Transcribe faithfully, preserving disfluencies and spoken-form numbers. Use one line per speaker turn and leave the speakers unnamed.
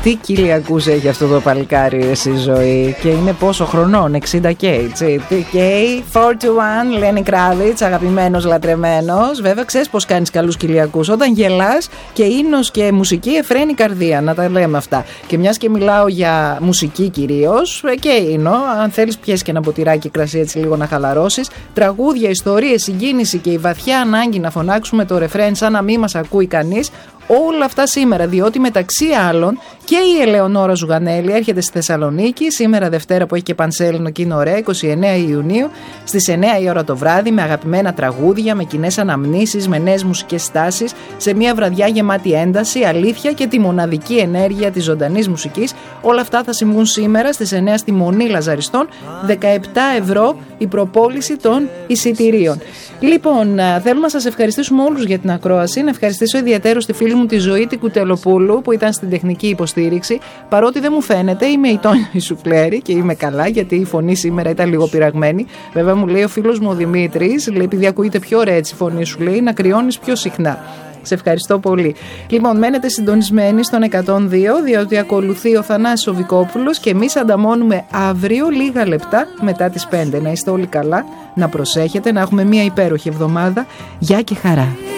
Τι κοιλιακούς έχει αυτό το παλικάρι εσύ ζωή. Και είναι πόσο χρονών, εξήντα και έτσι. Τι κέι, φορ του ένα, Lenny Kravitz, αγαπημένος, λατρεμένος. Βέβαια ξέρεις πως κάνεις καλούς κοιλιακούς. Όταν γελάς και ίνος και μουσική εφραίνει η καρδία, να τα λέμε αυτά. Και μιας και μιλάω για μουσική κυρίως και ίνο, αν θέλεις πιες και ένα ποτηράκι κρασί έτσι λίγο να χαλαρώσεις. Τραγούδια, ιστορίες, συγκίνηση και η βαθιά ανάγκη να φωνάξουμε το ρεφρέν σαν να μην μας ακούει κανείς. Όλα αυτά σήμερα, διότι μεταξύ άλλων και η Ελεονόρα Ζουγανέλη έρχεται στη Θεσσαλονίκη σήμερα Δευτέρα που έχει και πανσέλινο και είναι ωραία, εικοστή ενάτη Ιουνίου στις εννιά η ώρα το βράδυ, με αγαπημένα τραγούδια, με κοινές αναμνήσεις, με νέες μουσικές στάσεις, σε μια βραδιά γεμάτη ένταση, αλήθεια και τη μοναδική ενέργεια της ζωντανής μουσικής. Όλα αυτά θα συμβούν σήμερα στις εννιά στη Μονή Λαζαριστών, δεκαεπτά ευρώ η προπόληση των εισιτηρίων. Λοιπόν, θέλω να σας ευχαριστήσουμε όλους για την ακρόαση, να ευχαριστήσω ιδιαίτερως τη φίλη μου τη Ζωή την Κουτελοπούλου που ήταν στην τεχνική υποστήριξη. Παρότι δεν μου φαίνεται, είμαι η Τόνια η Σουφλέρη και είμαι καλά γιατί η φωνή σήμερα ήταν λίγο πειραγμένη. Βέβαια μου λέει ο φίλος μου ο Δημήτρης, λέει, επειδή ακούγεται πιο ωραία έτσι η φωνή σου, λέει, να κρυώνεις πιο συχνά. Σε ευχαριστώ πολύ. Λοιπόν, μένετε συντονισμένοι στον εκατόν δύο, διότι ακολουθεί ο Θανάσης ο Βικόπουλος και εμείς ανταμώνουμε αύριο λίγα λεπτά μετά τις πέντε. Να είστε όλοι καλά, να προσέχετε, να έχουμε μια υπέροχη εβδομάδα. Γεια και χαρά.